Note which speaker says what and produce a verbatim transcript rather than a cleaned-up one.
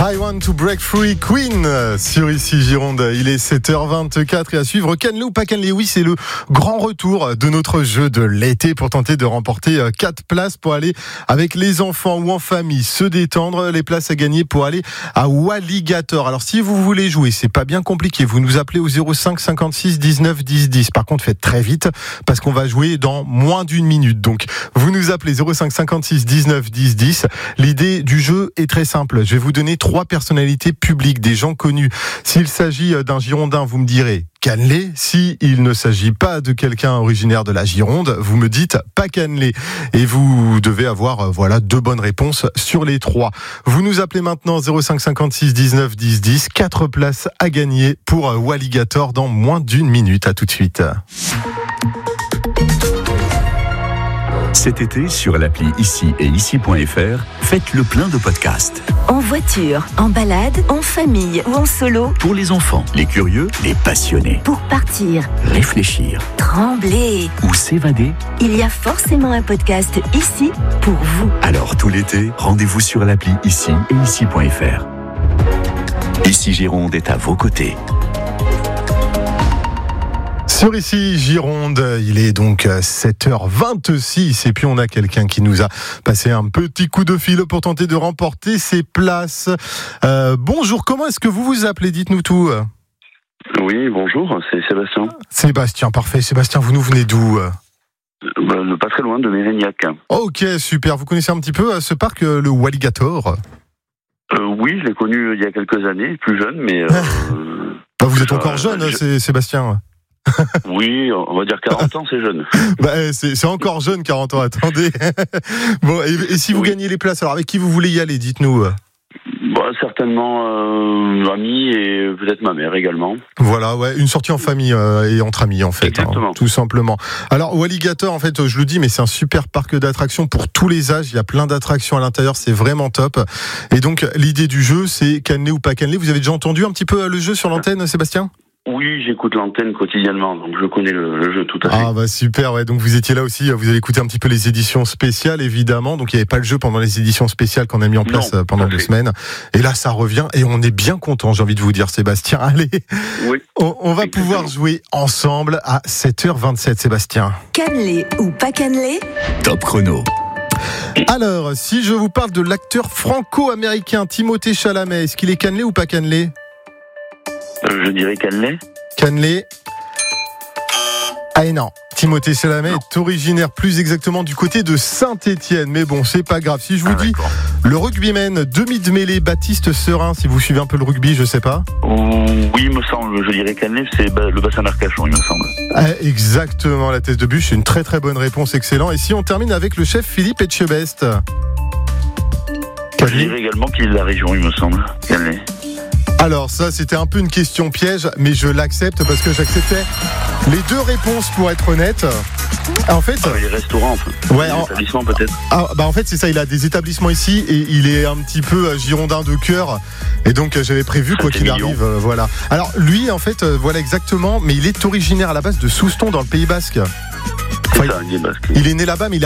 Speaker 1: I Want to Break Free, Queen sur Ici Gironde. Il est sept heures vingt-quatre et à suivre Canley ou pas Canley. Oui, c'est le grand retour de notre jeu de l'été pour tenter de remporter quatre places pour aller avec les enfants ou en famille se détendre. Les places à gagner pour aller à Walligator. Alors si vous voulez jouer, c'est pas bien compliqué. Vous nous appelez au zéro cinq cinquante-six dix-neuf dix dix. Par contre, faites très vite parce qu'on va jouer dans moins d'une minute. Donc vous nous appelez zéro cinq cinquante-six dix-neuf dix dix. L'idée du jeu est très simple. Je vais vous donner trois personnalités publiques, des gens connus. S'il s'agit d'un Girondin, vous me direz Canley. Si il ne s'agit pas de quelqu'un originaire de la Gironde, vous me dites pas Canley. Et vous devez avoir voilà deux bonnes réponses sur les trois. Vous nous appelez maintenant zéro cinq cinquante-six dix-neuf dix dix. Quatre places à gagner pour Walligator dans moins d'une minute. À tout de suite.
Speaker 2: Cet été, sur l'appli Ici et Ici point F R, faites le plein de podcasts.
Speaker 3: En voiture, en balade, en famille ou en solo.
Speaker 2: Pour les enfants, les curieux, les passionnés.
Speaker 3: Pour partir,
Speaker 2: réfléchir,
Speaker 3: trembler
Speaker 2: ou s'évader.
Speaker 3: Il y a forcément un podcast ici pour vous.
Speaker 2: Alors tout l'été, rendez-vous sur l'appli Ici et Ici point F R. Ici Gironde est à vos côtés.
Speaker 1: Sur Ici Gironde, il est donc sept heures vingt-six et puis on a quelqu'un qui nous a passé un petit coup de fil pour tenter de remporter ses places. Euh, bonjour, comment est-ce que vous vous appelez ? Dites-nous tout.
Speaker 4: Oui, bonjour, c'est Sébastien.
Speaker 1: Sébastien, parfait. Sébastien, vous nous venez d'où ?
Speaker 4: bah, Pas très loin, de Mérignac.
Speaker 1: Ok, super. Vous connaissez un petit peu ce parc, le Walligator ?
Speaker 4: euh, Oui, je l'ai connu il y a quelques années, plus jeune, mais... Euh,
Speaker 1: bah, vous êtes encore
Speaker 4: euh,
Speaker 1: jeune,
Speaker 4: je...
Speaker 1: Sébastien.
Speaker 4: Oui, on va dire quarante ans, c'est jeune.
Speaker 1: Bah, c'est, c'est encore jeune, quarante ans, attendez. Bon, et, et si vous oui. gagnez les places, alors avec qui vous voulez y aller, dites-nous.
Speaker 4: Bah, certainement euh, amis et peut-être ma mère également.
Speaker 1: Voilà, ouais, une sortie en famille euh, et entre amis en fait,
Speaker 4: exactement.
Speaker 1: Hein, tout simplement. Alors Walligator, en fait, je le dis, mais c'est un super parc d'attractions pour tous les âges. Il y a plein d'attractions à l'intérieur, c'est vraiment top. Et donc l'idée du jeu, c'est Canley ou pas Canley. Vous avez déjà entendu un petit peu le jeu sur l'antenne, Sébastien ?
Speaker 4: Oui, j'écoute l'antenne quotidiennement, donc je connais le, le jeu tout à fait.
Speaker 1: Ah bah super, ouais. Donc vous étiez là aussi, vous avez écouté un petit peu les éditions spéciales, évidemment. Donc il n'y avait pas le jeu pendant les éditions spéciales qu'on a mis en place non, pendant deux fait. semaines. Et là, ça revient et on est bien content, j'ai envie de vous dire, Sébastien. Allez,
Speaker 4: oui,
Speaker 1: on, on va exactement. pouvoir jouer ensemble à sept heures vingt-sept, Sébastien.
Speaker 3: Canley ou pas Canley ?
Speaker 2: Top chrono.
Speaker 1: Alors, si je vous parle de l'acteur franco-américain Timothée Chalamet, est-ce qu'il est Canley ou pas Canley ?
Speaker 4: Je dirais Canley.
Speaker 1: Canley. Ah et non, Timothée Chalamet est originaire plus exactement du côté de Saint-Étienne. Mais bon, c'est pas grave. Si je vous ah, dis d'accord. le rugbyman demi de mêlée Baptiste Serin, si vous suivez un peu le rugby, je sais pas.
Speaker 4: Oui, il me semble. Je dirais Canley, c'est le bassin d'Arcachon, il me semble.
Speaker 1: Ah, exactement, la thèse de bûche, c'est une très très bonne réponse, excellent. Et si on termine avec le chef Philippe Etchebest.
Speaker 4: Je dirais également qu'il est de la région, il me semble. Canley.
Speaker 1: Alors ça, c'était un peu une question piège, mais je l'accepte parce que j'acceptais les deux réponses pour être honnête. En fait,
Speaker 4: ah, les restaurants,
Speaker 1: ouais,
Speaker 4: les
Speaker 1: en,
Speaker 4: établissements peut-être.
Speaker 1: Ah, bah en fait c'est ça, il a des établissements ici et il est un petit peu girondin de cœur et donc j'avais prévu quoi qu'il mignon. arrive, euh, voilà. Alors lui en fait, euh, voilà exactement, mais il est originaire à la base de Souston dans le Pays Basque.
Speaker 4: Enfin, ça, il, est basque.
Speaker 1: il est né là-bas, mais il a